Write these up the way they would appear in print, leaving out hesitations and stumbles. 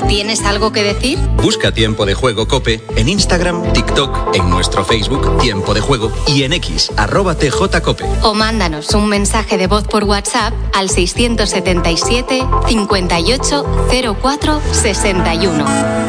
¿Tienes algo que decir? Busca Tiempo de Juego COPE en Instagram, TikTok, en nuestro Facebook Tiempo de Juego y en X, @TJCope. O mándanos un mensaje de voz por WhatsApp al 677 58 04 61.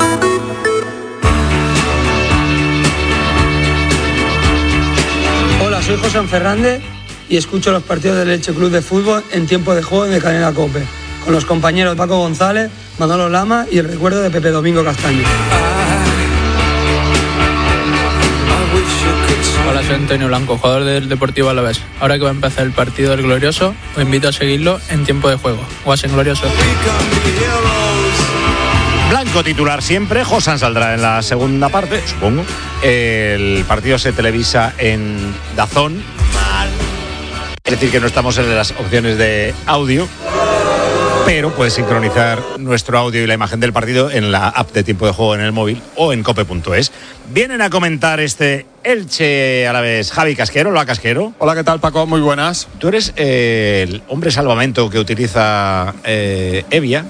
Hola, soy José Fernández y escucho los partidos del Elche Club de Fútbol en Tiempo de Juego de Cadena COPE, con los compañeros Paco González, Manolo Lama y el recuerdo de Pepe Domingo Castaño. Hola, soy Antonio Blanco, jugador del Deportivo Alavés. Ahora que va a empezar el partido del Glorioso, os invito a seguirlo en Tiempo de Juego. Guasen Glorioso. Blanco titular siempre, Josan saldrá en la segunda parte, supongo. El partido se televisa en DAZN. Es decir, que no estamos en las opciones de audio, pero puedes sincronizar nuestro audio y la imagen del partido en la app de Tiempo de Juego en el móvil o en cope.es. Vienen a comentar este Elche Alavés Javi Casquero. Hola, Casquero. Hola, ¿qué tal, Paco? Muy buenas. Tú eres el hombre salvamento que utiliza Evia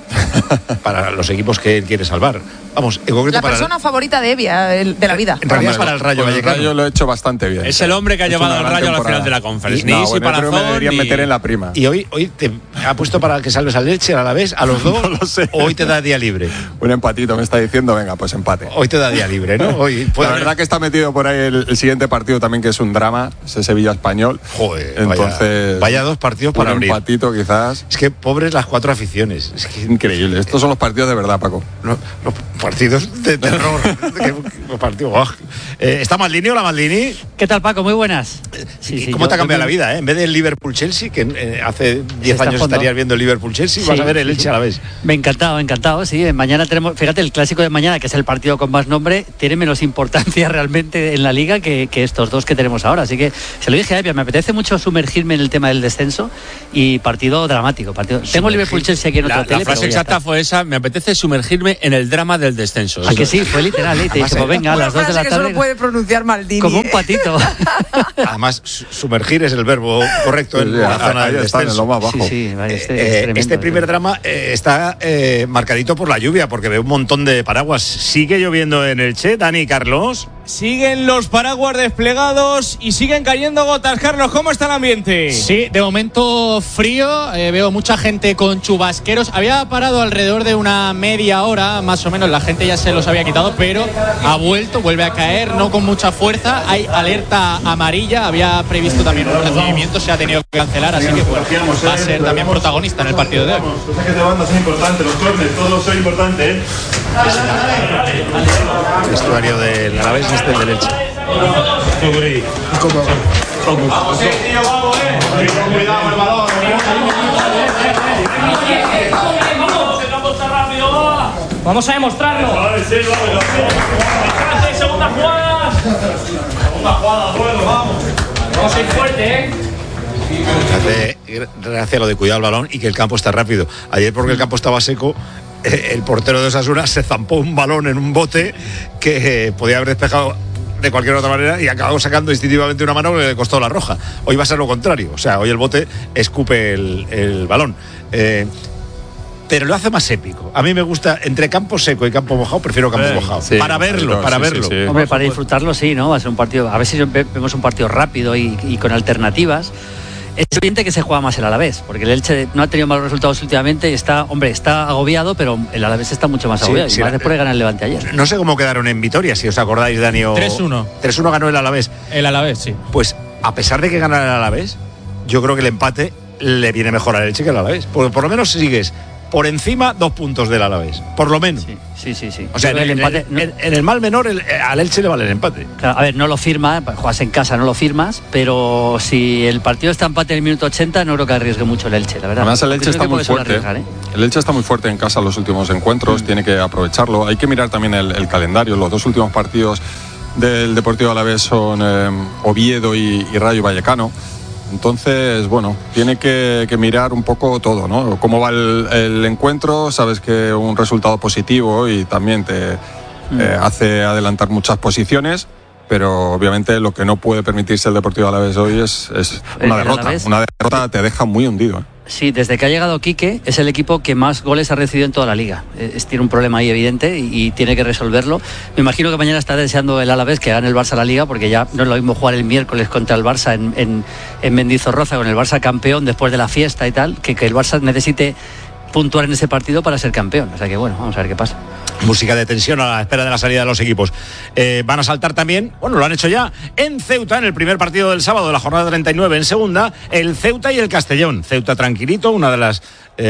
para los equipos que él quiere salvar. Vamos, en concreto la persona favorita de Evia, de la vida. En realidad es para el Rayo Vallecano. El Rayo lo he hecho bastante bien. Es el hombre que ha llevado al Rayo a la final de la Conference. Ni para me deberían meter en la prima. ¿Y hoy te ha puesto para que salves al Elche, al Alavés, a los dos? No lo sé. ¿O hoy te da día libre? Un empatito me está diciendo, venga, pues empate. Hoy te da día libre, ¿no? Hoy la verdad que está metido por ahí el siguiente partido también, que es un drama, ese Sevilla-Español. Joder, entonces vaya dos partidos para abrir. Un empatito quizás. Es que pobres las cuatro aficiones. Es que increíble. Estos son los partidos de verdad, Paco. Los partidos de terror. Los partidos. ¿Está Maldini? Hola, Maldini. ¿Qué tal, Paco? Muy buenas. ¿Cómo te ha cambiado la vida? En vez del Liverpool-Chelsea, que hace 10 años estarías viendo el Liverpool-Chelsea, vas a ver el Elche Alavés. Me encantado, sí. Mañana tenemos, fíjate, el clásico de mañana, que es el partido con más nombre, tiene menos importancia realmente en la liga que estos dos que tenemos ahora. Así que se lo dije a Evia, me apetece mucho sumergirme en el tema del descenso y partido dramático. Tengo Liverpool-Chelsea aquí en otro tele. La frase exacta fue esa: me apetece sumergirme en el drama del descenso. ¿A que sí? Fue literal, te dije, pues venga, a las 2 de la tarde. Que solo puede pronunciar Maldini. Como un patito. Además, sumergir es el verbo correcto en la zona del descenso. En lo más bajo. Sí, este primer drama está marcadito por la lluvia, porque veo un montón de paraguas. ¿Sigue lloviendo en Elche, Dani, Carlos? Siguen los paraguas desplegados y siguen cayendo gotas. Carlos, ¿cómo está el ambiente? Sí, de momento frío, veo mucha gente con chubasqueros. Había parado alrededor de una media hora, más o menos, la gente ya se los había quitado, pero vuelve a caer, no con mucha fuerza. Hay alerta amarilla, había previsto también un recibimiento, se ha tenido que cancelar, así que bueno, va a ser también protagonista en el partido de hoy. Los saques de banda son importantes, los corners, todos son importantes, ¿eh? El vestuario del Alavés es el del Elche. Vamos, tío, vamos, cuidado el balón. Vamos a demostrarlo. Segunda jugada. Vamos. Vamos a ir fuerte, ¿eh? Gracias a lo de cuidar el balón y que el campo está rápido. Ayer, porque el campo estaba seco, el portero de Osasuna se zampó un balón en un bote que podía haber despejado de cualquier otra manera y acabó sacando instintivamente una mano que le costó la roja. Hoy va a ser lo contrario, o sea, hoy el bote escupe el balón. Pero lo hace más épico. A mí me gusta, entre campo seco y campo mojado, prefiero campo mojado. Sí, para verlo. Sí. Hombre, para disfrutarlo sí, ¿no? Va a ser un partido, a ver si vemos un partido rápido y con alternativas. Es evidente que se juega más el Alavés, porque el Elche no ha tenido malos resultados últimamente y está agobiado, pero el Alavés está mucho más agobiado. Y más después de ganar el Levante ayer. No sé cómo quedaron en Vitoria, si os acordáis, Dani. 3-1. 3-1 ganó el Alavés. El Alavés, sí. Pues a pesar de que ganara el Alavés, yo creo que el empate le viene mejor al Elche que al Alavés. Por lo menos sigues por encima 2 puntos del Alavés, por lo menos. Sí. O sea, en el mal menor al Elche le vale el empate. Claro, a ver, no lo firma, juegas en casa, no lo firmas, pero si el partido está empate en el minuto 80, no creo que arriesgue mucho el Elche, la verdad. Además, el Elche está muy fuerte. El Elche está muy fuerte en casa en los últimos encuentros, tiene que aprovecharlo. Hay que mirar también el calendario. Los 2 últimos partidos del Deportivo Alavés son Oviedo y Rayo Vallecano. Entonces, bueno, tiene que mirar un poco todo, ¿no? Cómo va el encuentro, sabes que un resultado positivo y también te hace adelantar muchas posiciones, pero obviamente lo que no puede permitirse el Deportivo Alavés hoy es una derrota. Una derrota te deja muy hundido. Sí, desde que ha llegado Quique es el equipo que más goles ha recibido en toda la liga. Tiene un problema ahí evidente y tiene que resolverlo. Me imagino que mañana está deseando el Alavés que gane el Barça la liga, porque ya no es lo mismo jugar el miércoles contra el Barça en Mendizorroza con el Barça campeón después de la fiesta y tal, que el Barça necesite puntuar en ese partido para ser campeón. O sea que bueno, vamos a ver qué pasa. Música de tensión a la espera de la salida de los equipos. Van a saltar también, bueno, lo han hecho ya en Ceuta, en el primer partido del sábado de la jornada 39 en segunda, el Ceuta y el Castellón. Ceuta tranquilito, una de las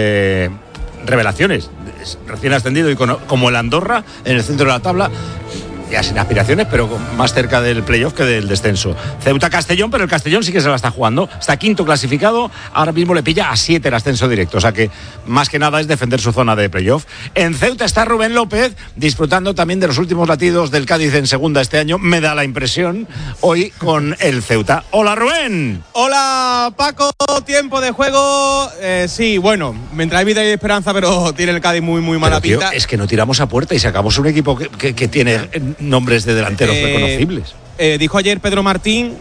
revelaciones, recién ascendido y como el Andorra en el centro de la tabla, ya sin aspiraciones, pero más cerca del playoff que del descenso. Ceuta-Castellón, pero el Castellón sí que se la está jugando. Está quinto clasificado, ahora mismo le pilla a 7 el ascenso directo, o sea que más que nada es defender su zona de playoff. En Ceuta está Rubén López, disfrutando también de los últimos latidos del Cádiz en segunda este año, me da la impresión, hoy con el Ceuta. ¡Hola, Rubén! Hola, Paco, tiempo de juego. Sí, bueno, mientras hay vida y esperanza, pero tiene el Cádiz muy mala tío, pinta. Es que no tiramos a puerta y sacamos un equipo que tiene nombres de delanteros reconocibles. Me dijo ayer Pedro Martín,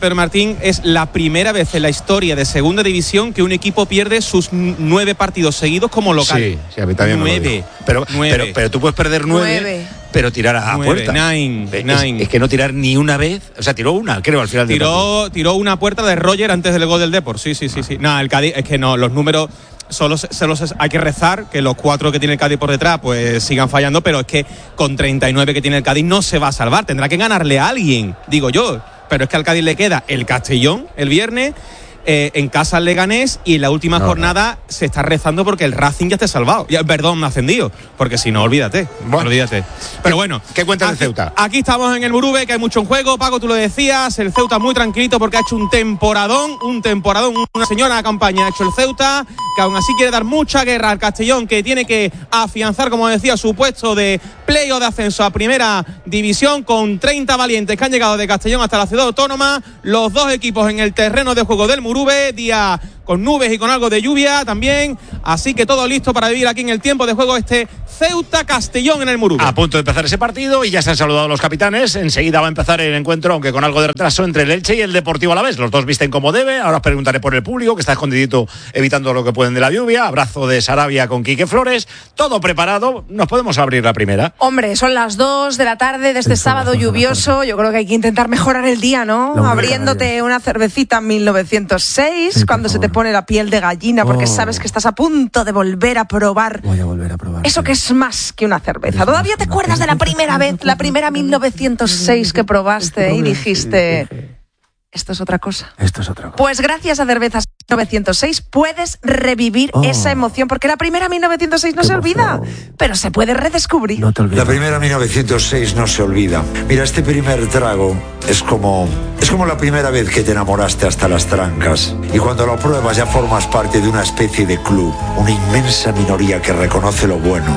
es la primera vez en la historia de segunda división que un equipo pierde sus 9 partidos seguidos como local. Sí, a mí también 9. Pero tú puedes perder 9, pero tirar a puerta. 9. Es que no tirar ni una vez, o sea, tiró una, creo, al final del partido. Tiró una puerta de Roger antes del gol del Depor. Sí. No, el Cádiz, es que no, los números solo hay que rezar que los 4 que tiene el Cádiz por detrás pues sigan fallando, pero es que con 39 que tiene el Cádiz no se va a salvar, tendrá que ganarle a alguien, digo yo, pero es que al Cádiz le queda el Castellón el viernes, en casa al Leganés, y en la última jornada se está rezando porque el Racing ya esté salvado, ascendido, porque si no, olvídate. Pero bueno, ¿qué cuenta el Ceuta? Aquí estamos en el Murube, que hay mucho en juego. Paco, tú lo decías, el Ceuta muy tranquilito porque ha hecho un temporadón, una señora campaña ha hecho el Ceuta, que aún así quiere dar mucha guerra al Castellón, que tiene que afianzar, como decía, su puesto de playoff de ascenso a primera división, con 30 valientes que han llegado de Castellón hasta la ciudad autónoma, los dos equipos en el terreno de juego del Murube, día con nubes y con algo de lluvia también, así que todo listo para vivir aquí en el tiempo de juego este Ceuta-Castellón en el Murube. A punto de empezar ese partido y ya se han saludado los capitanes. Enseguida va a empezar el encuentro, aunque con algo de retraso, entre el Elche y el Deportivo Alavés. Los dos visten como debe. Ahora os preguntaré por el público, que está escondidito evitando lo que pueden de la lluvia. Abrazo de Sarabia con Quique Flores. Todo preparado. Nos podemos abrir la primera. Hombre, son las 2 de la tarde de este sábado lluvioso. Yo creo que hay que intentar mejorar el día, ¿no? Abriéndote una cervecita 1906, cuando se te pone la piel de gallina, porque sabes que estás a punto de volver a probar. Voy a volver a probar. Eso que es más que una cerveza. ¿Todavía te acuerdas de la primera vez, la primera 1906 que probaste y dijiste... Esto es otra cosa? Esto es otra cosa. Pues gracias a Cervezas 1906 puedes revivir esa emoción, porque la primera 1906 no se olvida, pero se puede redescubrir. No te olvides. La primera 1906 no se olvida. Mira, este primer trago es como la primera vez que te enamoraste hasta las trancas. Y cuando lo pruebas ya formas parte de una especie de club, una inmensa minoría que reconoce lo bueno.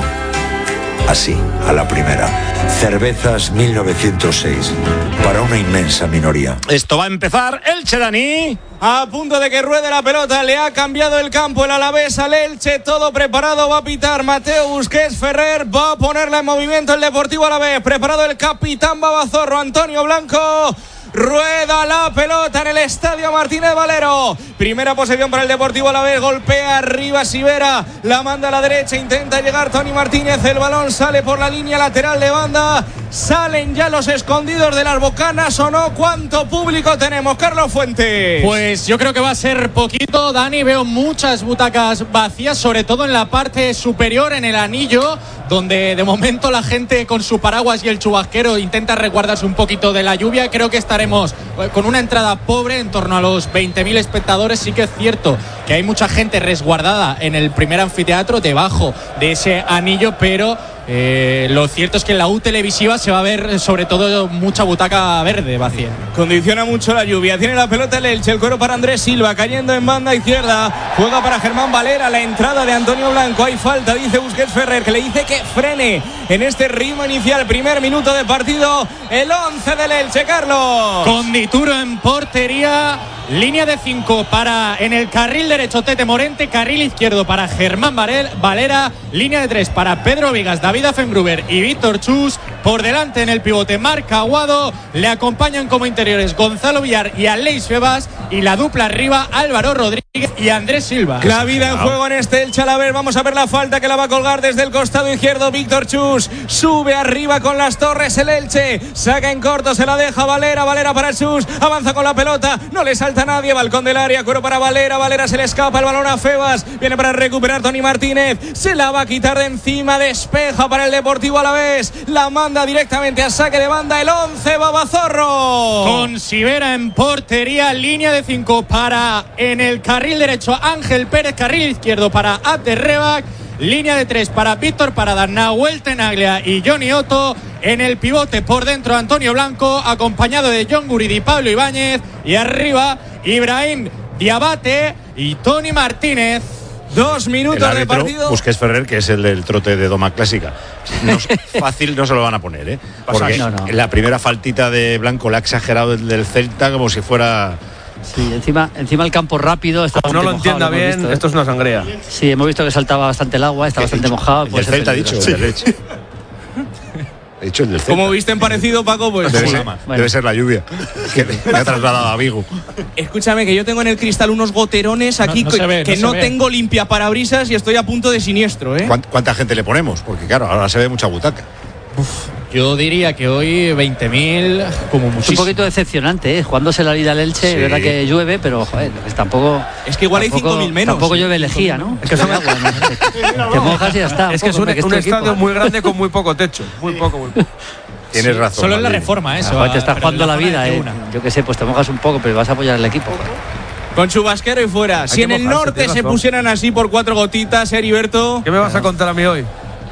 Así, a la primera. Cervezas 1906. Para una inmensa minoría. Esto va a empezar. Elche, Dani. A punto de que ruede la pelota. Le ha cambiado el campo el Alavés al Elche. Todo preparado. Va a pitar Mateo Busquets Ferrer. Va a ponerla en movimiento el Deportivo Alavés. Preparado el capitán Babazorro, Antonio Blanco. Rueda la pelota en el Estadio Martínez Valero. Primera posesión para el Deportivo Alavés. Golpea arriba Sivera. La manda a la derecha. Intenta llegar Toni Martínez. El balón sale por la línea lateral de banda. Salen ya los escondidos de las bocanas, ¿o no? ¿Cuánto público tenemos, Carlos Fuentes? Pues yo creo que va a ser poquito, Dani. Veo muchas butacas vacías, sobre todo en la parte superior, en el anillo, donde de momento la gente con su paraguas y el chubasquero intenta resguardarse un poquito de la lluvia. Creo que estaremos con una entrada pobre, en torno a los 20.000 espectadores. Sí que es cierto que hay mucha gente resguardada en el primer anfiteatro, debajo de ese anillo, pero lo cierto es que en la U televisiva se va a ver sobre todo mucha butaca verde vacía. Condiciona mucho la lluvia. Tiene la pelota el Elche, el cuero para Andrés Silva, cayendo en banda izquierda. Juega para Germán Valera, la entrada de Antonio Blanco. Hay falta, dice Busquets Ferrer, que le dice que frene en este ritmo inicial. Primer minuto de partido, el 11 del Elche, Carlos. Con Dituro en portería. Línea de 5 para en el carril derecho Tete Morente, carril izquierdo para Germán Valera, línea de 3 para Pedro Vigas, David Affengruber y Víctor Chus. Por delante en el pivote Marc Aguado, le acompañan como interiores Gonzalo Villar y Aleix Febas, y la dupla arriba Álvaro Rodríguez y Andrés Silva. La vida en juego en este Elche Alavés. Vamos a ver la falta que la va a colgar desde el costado izquierdo Víctor Chus. Sube arriba con las torres el Elche, saca en corto, se la deja Valera para Chus, avanza con la pelota, no le salta nadie, balcón del área, cuero para Valera, se le escapa el balón a Febas, viene para recuperar Toni Martínez, se la va a quitar de encima, despeja para el Deportivo Alavés, la manda directamente a saque de banda el 11 Babazorro. Con Sivera en portería, línea de 5 para en el carril derecho Ángel Pérez, carril izquierdo para Abder Rebak, línea de 3 para Víctor Parada, Nahuel Tenaglia y Johnny Otto. En el pivote por dentro Antonio Blanco, acompañado de John Guridi y Pablo Ibáñez, y arriba Ibrahim Diabate y Toni Martínez. 2 minutos de partido. Busquets Ferrer, que es el del trote de Doma Clásica. Fácil no se lo van a poner, porque la primera faltita de Blanco le ha exagerado el del Celta como si fuera... Sí, encima el campo rápido. No lo entienda bien, visto, esto es una sangría. Sí, hemos visto que saltaba bastante el agua, está bastante mojado. El Celta ha dicho, el leche. He dicho el del Celta. Como viste en parecido, Paco, pues debe ser la lluvia que me ha trasladado a Vigo. Escúchame, que yo tengo en el cristal unos goterones aquí que no tengo limpia parabrisas y estoy a punto de siniestro, ¿Cuánta gente le ponemos? Porque claro, ahora se ve mucha butaca. Yo diría que hoy 20.000 como muchísimo. Es un poquito decepcionante, jugándose la vida al Elche. Sí. Es verdad que llueve, pero joder, tampoco. Es que igual hay 5.000 menos. Tampoco llueve lejía, ¿no? Es que son agua, ¿no? Te mojas y ya está. Es que es un estadio muy grande con muy poco techo. Muy poco. Tienes razón. Solo en la reforma, eso. Te estás jugando la vida, Yo qué sé, pues te mojas un poco, pero vas a apoyar al equipo. Con chubasquero y fuera. Si en el norte se pusieran así por 4 gotitas, Heriberto. ¿Qué me vas a contar a mí hoy?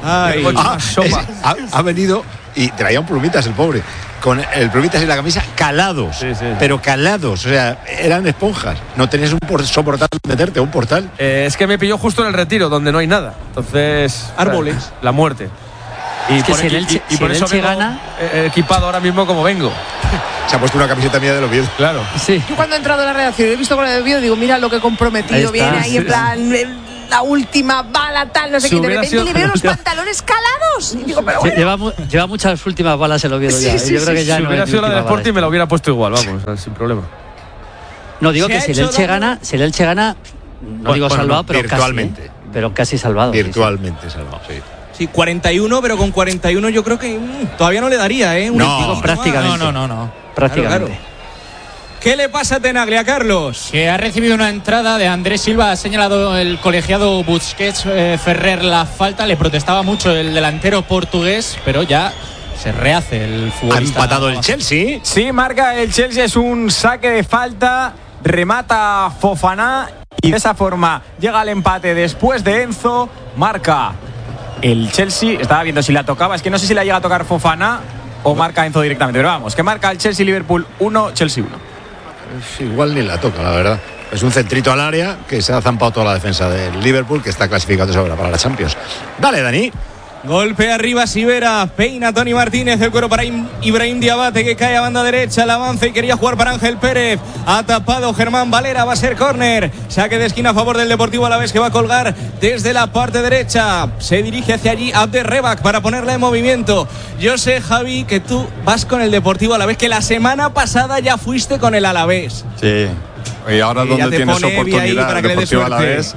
Ha venido y traía un plumitas el pobre, con el plumitas y la camisa calados, pero calados, o sea, eran esponjas. No tenías un soportal meterte, un portal. Es que me pilló justo en el Retiro, donde no hay nada. Entonces, árboles, la muerte. Y es que por, por eso vengo gana, equipado ahora mismo como vengo. Se ha puesto una camiseta mía del Oviedo. Claro. Sí. Yo cuando he entrado a la redacción he visto con el Oviedo, digo, mira lo que comprometido viene ahí en plan la última bala tal, no sé qué, de repente le veo los pantalones calados y digo, pero bueno. Lleva muchas últimas balas el Oviedo ya. Yo creo que ya si hubiera sido la del Sporting me la hubiera puesto igual, vamos, sin problema. No, digo que si el Elche gana, no digo salvado, pero virtualmente. Casi salvado. Virtualmente salvado, sí. Sí, 41, pero con 41 yo creo que todavía no le daría, prácticamente. No. Prácticamente. Claro. ¿Qué le pasa a Tenaglia, Carlos? Que ha recibido una entrada de Andrés Silva, ha señalado el colegiado Busquets Ferrer la falta, le protestaba mucho el delantero portugués, pero ya se rehace el futbolista. ¿Ha empatado el Chelsea? Sí, marca el Chelsea, es un saque de falta, remata Fofana y de esa forma llega al empate después de Enzo, marca el Chelsea, estaba viendo si la tocaba, es que no sé si la llega a tocar Fofana o marca Enzo directamente, pero vamos, que marca el Chelsea, Liverpool 1, Chelsea 1. Igual ni la toca, la verdad. Es un centrito al área que se ha zampado toda la defensa del Liverpool, que está clasificado de sobra para la Champions. Dale, Dani. Golpe arriba Sivera, peina Toni Martínez, el cuero para Ibrahim Diabate, que cae a banda derecha, el avance y quería jugar para Ángel Pérez, ha tapado Germán Valera, va a ser córner, saque de esquina a favor del Deportivo Alavés, que va a colgar desde la parte derecha, se dirige hacia allí Abder Rebak para ponerla en movimiento. Yo sé, Javi, que tú vas con el Deportivo Alavés, que la semana pasada ya fuiste con el Alavés. Sí, y ahora donde tienes oportunidad el Deportivo Alavés,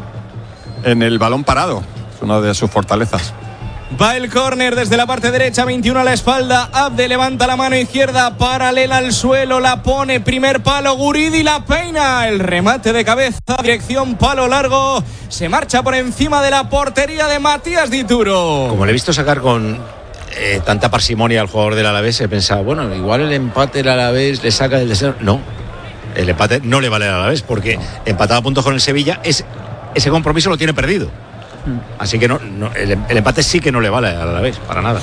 en el balón parado, es una de sus fortalezas. Va el córner desde la parte derecha, 21 a la espalda. Abde levanta la mano izquierda, paralela al suelo, la pone, primer palo, Guridi la peina. El remate de cabeza, dirección palo largo. Se marcha por encima de la portería de Matías Dituro. Como le he visto sacar con tanta parsimonia al jugador del Alavés, he pensado, bueno, igual el empate del Alavés le saca del deseo. No, el empate no le vale al Alavés, porque empatado a puntos con el Sevilla, ese compromiso lo tiene perdido. Así que el empate sí que no le vale al Alavés, para nada.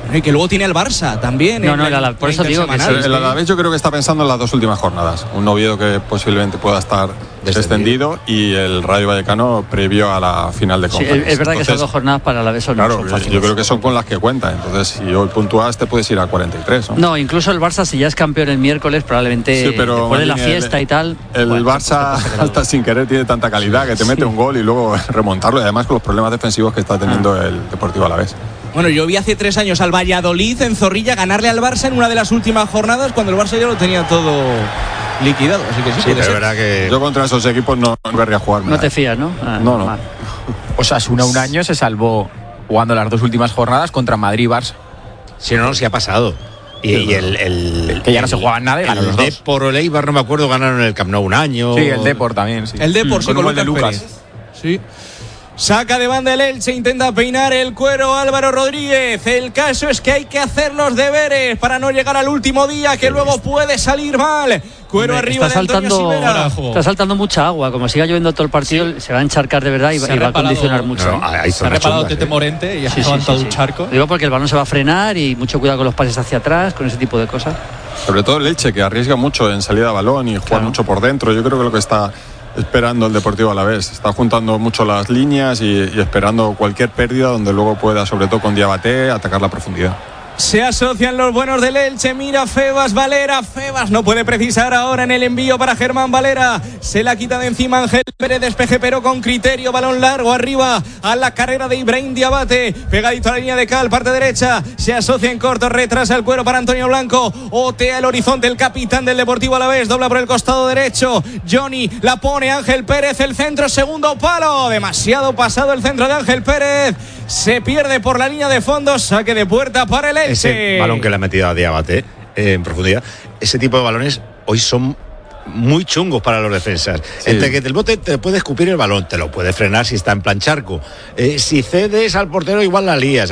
Y que luego tiene el Barça también. Por eso digo que el Alavés yo creo que está pensando en las 2 últimas jornadas. Un Oviedo que posiblemente pueda estar descendido y el Rayo Vallecano previo a la final de Conference. Sí, es verdad que esas 2 jornadas para el Alavés son fáciles. Yo creo que son con las que cuenta. Entonces, si hoy puntúas, te puedes ir a 43. No, incluso el Barça, si ya es campeón el miércoles, probablemente después de la fiesta y tal. El Barça, hasta sin querer, tiene tanta calidad que te mete un gol y luego remontarlo. Y además con los problemas defensivos que está teniendo el Deportivo Alavés. Bueno, yo vi hace 3 años al Valladolid en Zorrilla ganarle al Barça en una de las últimas jornadas cuando el Barça ya lo tenía todo liquidado. Así que sí, puede ser. Verdad que yo contra esos equipos no querría jugar. No te fías, ¿no? No. Osasuna un año se salvó jugando las 2 últimas jornadas contra Madrid y Barça. Sí, sí ha pasado. Y el que ya no se jugaban nada y ganó los 2. El Depor o el Eibar, no me acuerdo, ganaron el Camp Nou un año. Sí, el Depor también, sí. El Depor, con un gol de Lucas. Sí. Saca de banda el Elche, intenta peinar el cuero Álvaro Rodríguez. El caso es que hay que hacer los deberes para no llegar al último día, que luego puede salir mal. Cuero arriba de Antonio Sivera. Está saltando mucha agua. Como siga lloviendo todo el partido, se va a encharcar de verdad y va a condicionar mucho. Se ha reparado Tete Morente y ha levantado un charco. Digo porque el balón se va a frenar y mucho cuidado con los pases hacia atrás, con ese tipo de cosas. Sobre todo el Elche, que arriesga mucho en salida de balón y juega mucho por dentro. Yo creo que lo que está esperando el Deportivo Alavés, está juntando mucho las líneas y esperando cualquier pérdida donde luego pueda, sobre todo con Diabaté, atacar la profundidad. Se asocian los buenos del Elche. Mira Febas, Valera. Febas no puede precisar ahora en el envío para Germán Valera. Se la quita de encima Ángel Pérez. Despeje pero con criterio. Balón largo arriba a la carrera de Ibrahim Diabate. Pegadito a la línea de cal, parte derecha. Se asocia en corto. Retrasa el cuero para Antonio Blanco. Otea el horizonte el capitán del Deportivo Alavés. Dobla por el costado derecho. Johnny la pone Ángel Pérez. El centro, segundo palo. Demasiado pasado el centro de Ángel Pérez. Se pierde por la línea de fondo. Saque de puerta para el Elche. Ese balón que le ha metido a Diabate en profundidad, ese tipo de balones hoy son muy chungos para los defensas. Entre que el bote te puede escupir el balón, te lo puede frenar si está en plan charco. Si cedes al portero igual la lías.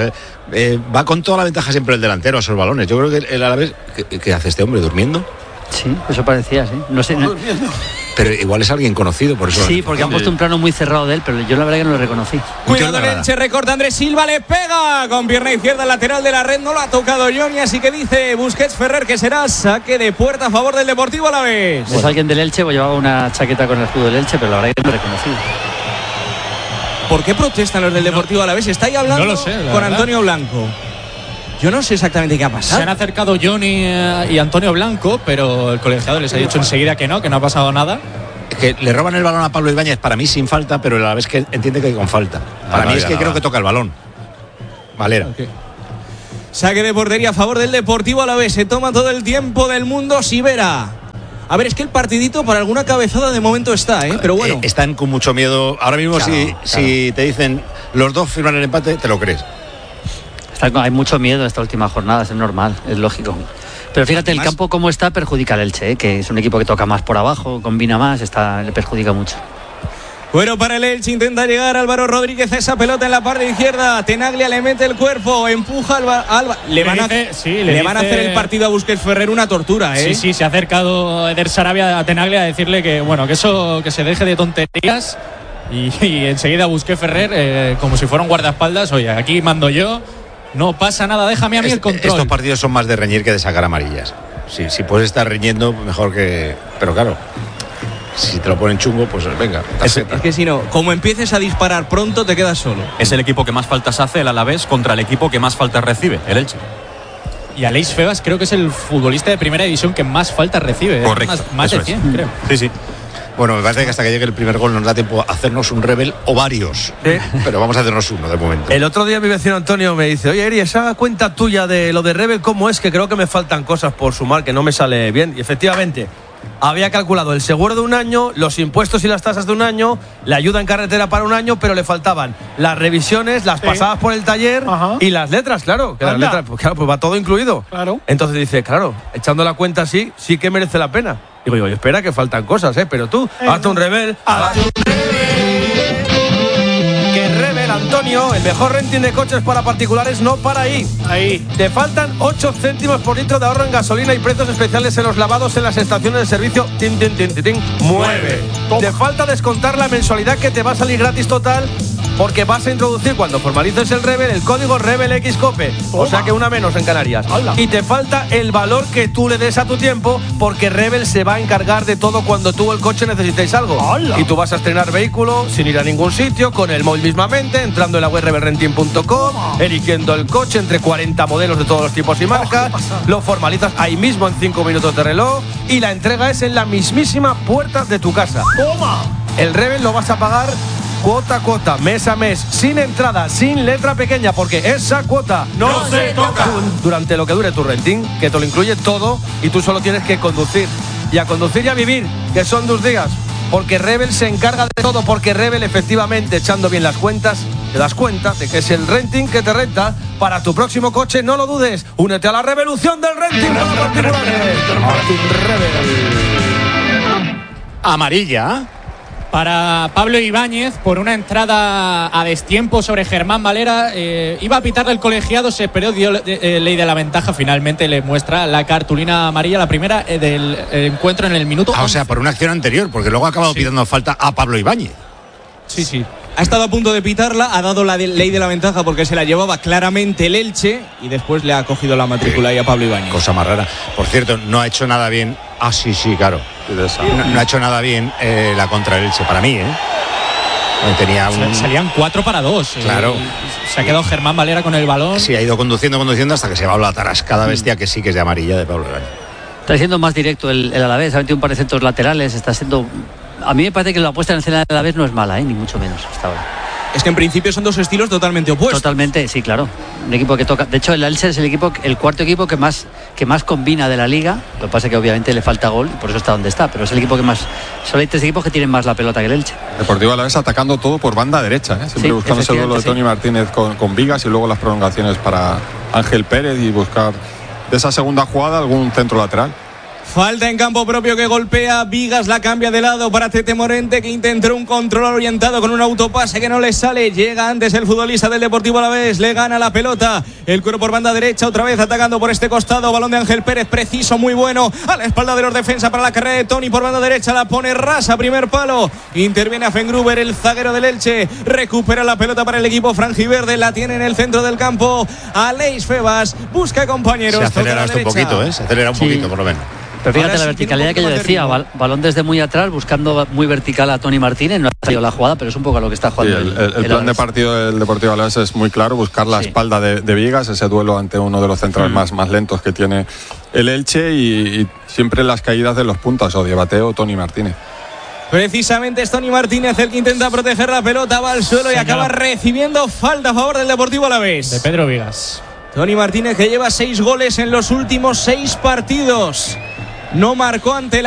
Va con toda la ventaja siempre el delantero a esos balones. Yo creo que el Alavés, ¿qué hace este hombre? ¿Durmiendo? Sí, eso parecía, sí. No sé. Pero igual es alguien conocido, por eso. Sí, porque han puesto un plano muy cerrado de él, pero yo la verdad que no lo reconocí. Cuidado el Elche, recorta Andrés Silva, le pega con pierna izquierda lateral de la red, no lo ha tocado Johnny, así que dice Busquets Ferrer que será saque de puerta a favor del Deportivo Alavés. Es alguien del Elche, pues llevaba una chaqueta con el escudo del Elche, pero la verdad que no lo reconocí. ¿Por qué protestan los del Deportivo Alavés? Está ahí hablando con Antonio Blanco. Yo no sé exactamente qué ha pasado. Se han acercado Johnny y Antonio Blanco, pero el colegiado les ha dicho enseguida que no ha pasado nada. Que le roban el balón a Pablo Ibáñez, para mí sin falta, pero a la vez que entiende que con falta. Para mí es que creo que toca el balón. Valera. Okay. Saque de portería a favor del Deportivo Alavés. Se toma todo el tiempo del mundo Sivera. A ver, es que el partidito para alguna cabezada de momento está, pero bueno. Están con mucho miedo. Ahora mismo si te dicen los dos firman el empate, te lo crees. Hay mucho miedo en esta última jornada, es normal, es lógico. Pero fíjate, el campo como está perjudica al Elche, que es un equipo que toca más por abajo, combina más, le perjudica mucho. Bueno, para el Elche intenta llegar Álvaro Rodríguez a esa pelota en la parte izquierda. Tenaglia le mete el cuerpo, empuja Alba. Le van a hacer el partido a Busquets Ferrer una tortura, Sí, se ha acercado Eder Sarabia a Tenaglia a decirle que se deje de tonterías. Y enseguida Busquets Ferrer, como si fuera un guardaespaldas, oye, aquí mando yo. No pasa nada, déjame a mí el control. Estos partidos son más de reñir que de sacar amarillas. Si puedes estar reñiendo, mejor que... Pero claro, si te lo ponen chungo, pues venga. Es que si no, como empieces a disparar pronto, te quedas solo. Es el equipo que más faltas hace, el Alavés, contra el equipo que más faltas recibe, el Elche. Y Aleix Febas creo que es el futbolista de primera división que más faltas recibe. Correcto. Más de 100, creo. Sí. Bueno, me parece que hasta que llegue el primer gol nos da tiempo a hacernos un rebel o varios. Pero vamos a hacernos uno de momento. El otro día mi vecino Antonio me dice: oye, Eri, esa cuenta tuya de lo de rebel, ¿cómo es? Que creo que me faltan cosas por sumar, que no me sale bien. Y efectivamente, había calculado el seguro de un año, los impuestos y las tasas de un año, la ayuda en carretera para un año, pero le faltaban las revisiones, las pasadas por el taller y las letras, claro. Que las letras, pues va todo incluido. Claro. Entonces dice, claro, echando la cuenta así, sí que merece la pena. Digo, espera que faltan cosas, pero tú, hazte un rebel. Que rebel, Antonio, el mejor renting de coches para particulares no para ahí. Te faltan 8 céntimos por litro de ahorro en gasolina y precios especiales en los lavados en las estaciones de servicio. Mueve. Te falta descontar la mensualidad que te va a salir gratis total porque vas a introducir cuando formalices el Rebel el código RebelXCOPE. O sea que una menos en Canarias. ¡Hala! Y te falta el valor que tú le des a tu tiempo, porque Rebel se va a encargar de todo cuando tú o el coche necesitéis algo. ¡Hala! Y tú vas a estrenar vehículo sin ir a ningún sitio, con el móvil mismamente, entrando en la web rebelrenting.com, eligiendo el coche entre 40 modelos de todos los tipos y marcas, lo formalizas ahí mismo en 5 minutos de reloj y la entrega es en la mismísima puerta de tu casa. ¡Toma! El Rebel lo vas a pagar cuota a cuota, mes a mes, sin entrada, sin letra pequeña, porque esa cuota no se toca. Durante lo que dure tu renting, que te lo incluye todo y tú solo tienes que conducir. Y a conducir y a vivir, que son 2 días. Porque Rebel se encarga de todo, porque Rebel, efectivamente, echando bien las cuentas, te das cuenta de que es el renting que te renta para tu próximo coche. No lo dudes, únete a la revolución del renting para particulares. Rebel. Amarilla para Pablo Ibáñez por una entrada a destiempo sobre Germán Valera. Iba a pitarle el colegiado, se esperó, dio ley de la ventaja, finalmente le muestra la cartulina amarilla, la primera del encuentro en el minuto 11. O sea, por una acción anterior, porque luego ha acabado pitando falta a Pablo Ibáñez. Sí. Ha estado a punto de pitarla, ha dado la ley de la ventaja porque se la llevaba claramente el Elche y después le ha cogido la matrícula ahí a Pablo Ibáñez. Cosa más rara. Por cierto, no ha hecho nada bien. Ah, sí, claro. No ha hecho nada bien la contra el Elche, para mí, Salían 4 para 2. Claro. Se ha quedado Germán Valera con el balón. Sí, ha ido conduciendo hasta que se va a la tarascada bestia que sí que es de amarilla de Pablo Ibáñez. Está siendo más directo el Alavés, ha metido un par de centros laterales, está siendo... A mí me parece que la puesta en escena del Alavés no es mala, ni mucho menos hasta ahora. Es que en principio son 2 estilos totalmente opuestos. Totalmente, sí, claro. Un equipo que toca. De hecho, el Elche es el cuarto equipo que más combina de la liga. Lo que pasa es que obviamente le falta gol, y por eso está donde está. Pero es el equipo que más. Solo hay 3 equipos que tienen más la pelota que el Elche. Deportivo Alavés atacando todo por banda derecha, siempre buscando ese duelo de Tony Martínez con Vigas y luego las prolongaciones para Ángel Pérez y buscar de esa segunda jugada algún centro lateral. Falta en campo propio que golpea Vigas, la cambia de lado para Tete Morente, que intentó un control orientado con un autopase que no le sale. Llega antes el futbolista del Deportivo Alavés, le gana la pelota, el cuero por banda derecha, otra vez atacando por este costado, balón de Ángel Pérez, preciso, muy bueno, a la espalda de los defensas para la carrera de Tony por banda derecha, la pone rasa, primer palo, interviene a Fengruber, el zaguero del Elche, recupera la pelota para el equipo franjiverde, la tiene en el centro del campo, Aleix Febas, busca compañeros. Se acelera esto un poquito, se acelera un poquito por lo menos. Pero fíjate la verticalidad que yo decía, balón desde muy atrás, buscando muy vertical a Tony Martínez, no ha salido la jugada, pero es un poco lo que está jugando. Sí, el plan de partido del Deportivo Alavés es muy claro, buscar la espalda de Vigas, ese duelo ante uno de los centrales más lentos que tiene el Elche y siempre las caídas de los puntas, o de Bateo o Tony Martínez. Precisamente es Tony Martínez el que intenta proteger la pelota, va al suelo y acaba recibiendo falta a favor del Deportivo Alavés. De Pedro Vigas. Tony Martínez, que lleva 6 goles en los últimos 6 partidos. No marcó ante la